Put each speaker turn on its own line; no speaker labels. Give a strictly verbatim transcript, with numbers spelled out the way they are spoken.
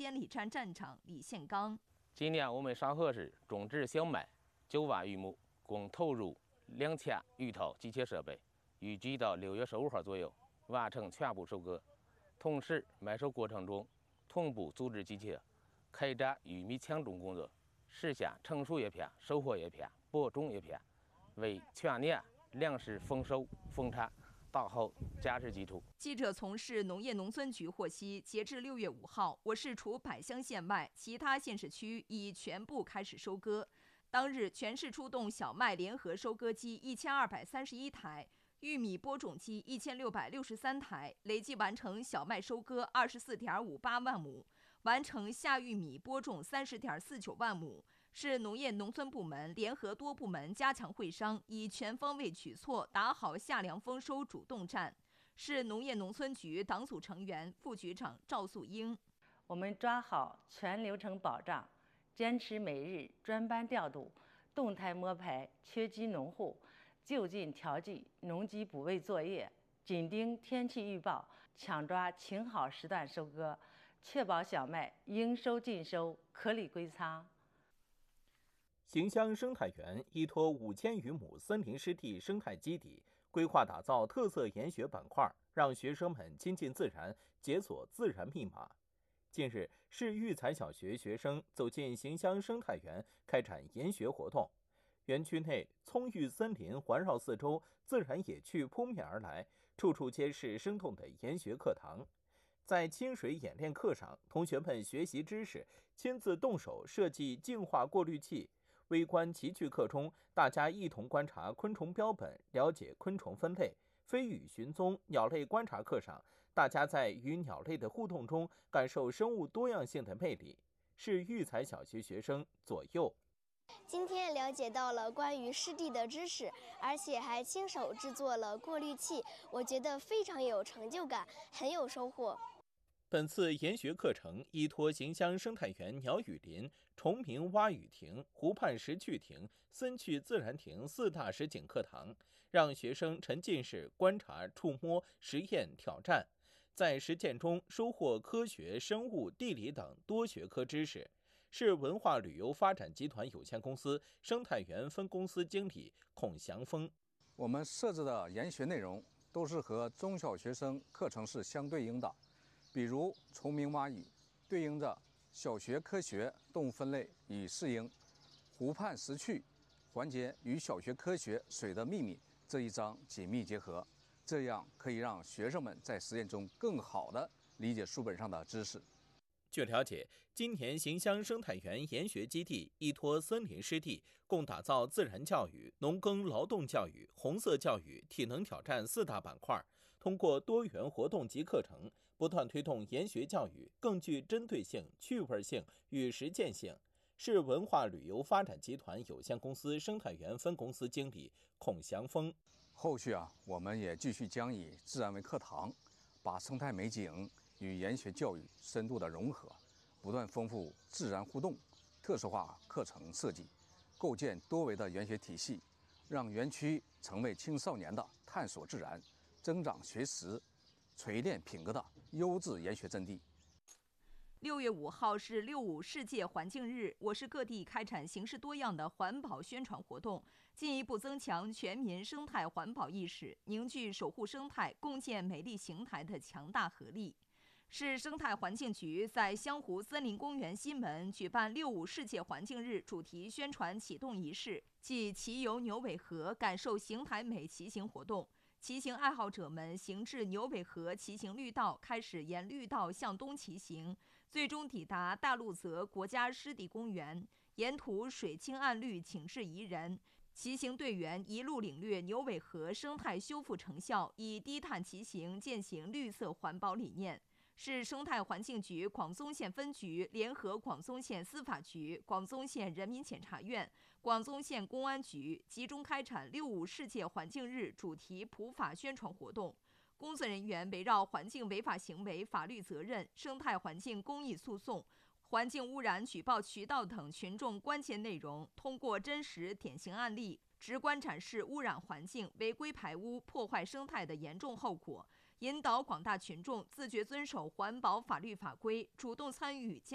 监理站站长李宪刚。
今年我们沙河市种植小麦九万余亩，共投入两千余套机械设备，预计到六月十五号左右完成全部收割。同时，麦收过程中同步组织机械开展玉米抢种工作，实现成熟叶片、收获叶片、播种叶片，为全年粮食丰收丰产打好坚实基础。
记者从市农业农村局获悉，截至六月五号，我市除百乡县外，其他县市区已全部开始收割。当日，全市出动小麦联合收割机一千二百三十一台，玉米播种机一千六百六十三台，累计完成小麦收割二十四点五八万亩，完成夏玉米播种三十点四九万亩。市农业农村部门联合多部门加强会商，以全方位举措打好夏粮丰收主动战。市农业农村局党组成员、副局长赵素英：
我们抓好全流程保障，坚持每日专班调度，动态摸排缺机农户，就近调剂农机补位作业，紧盯天气预报，抢抓晴好时段收割，确保小麦应收尽收，合理归仓。
邢乡生态园依托五千余亩森林湿地生态基底，规划打造特色研学板块，让学生们亲近自然，解锁自然密码。近日，市育才小学学生走进邢乡生态园，开展研学活动。园区内葱郁森林环绕四周，自然野趣扑面而来，处处皆是生动的研学课堂。在清水演练课上，同学们学习知识，亲自动手设计净化过滤器。微观奇趣课中，大家一同观察昆虫标本，了解昆虫分类。飞羽寻踪鸟类观察课上，大家在与鸟类的互动中感受生物多样性的魅力。是育才小学学生左右。
今天了解到了关于湿地的知识，而且还亲手制作了过滤器，我觉得非常有成就感，很有收获。
本次研学课程依托邢乡生态园鸟语林、崇明蛙语亭、湖畔石趣亭、森趣自然亭四大实景课堂，让学生沉浸式观察、触摸、实验、挑战，在实践中收获科学、生物、地理等多学科知识。市文化旅游发展集团有限公司生态园分公司经理孔祥峰：
我们设置的研学内容都是和中小学生课程是相对应的。比如崇明蛙语对应着小学科学动物分类与适应，湖畔识趣环节与小学科学水的秘密这一章紧密结合，这样可以让学生们在实践中更好地理解书本上的知识。
据了解，今年邢乡生态园研学基地依托森林湿地，共打造自然教育、农耕劳动教育、红色教育、体能挑战四大板块，通过多元活动及课程，不断推动研学教育更具针对性、趣味性与实践性。市文化旅游发展集团有限公司生态园分公司经理孔祥峰：
后续啊，我们也继续将以自然为课堂，把生态美景与研学教育深度的融合，不断丰富自然互动，特色化课程设计，构建多维的研学体系，让园区成为青少年的探索自然、增长学识、锤炼品格的优质研学阵地。
六月五号是六五世界环境日，我市各地开展形式多样的环保宣传活动，进一步增强全民生态环保意识，凝聚守护生态、共建美丽邢台的强大合力。市生态环境局在湘湖森林公园西门举办六五世界环境日主题宣传启动仪式暨骑游牛尾河感受邢台美骑行活动。骑行爱好者们行至牛尾河骑行绿道，开始沿绿道向东骑行，最终抵达大陆泽国家湿地公园，沿途水清岸绿，景致宜人。骑行队员一路领略牛尾河生态修复成效，以低碳骑行践行绿色环保理念。市生态环境局广宗县分局联合广宗县司法局、广宗县人民检察院、广宗县公安局集中开展六五世界环境日主题普法宣传活动。工作人员围绕环境违法行为法律责任、生态环境公益诉讼、环境污染举报渠道等群众关键内容，通过真实典型案例，直观展示污染环境、违规排污、破坏生态的严重后果，引导广大群众自觉遵守环保法律法规，主动参与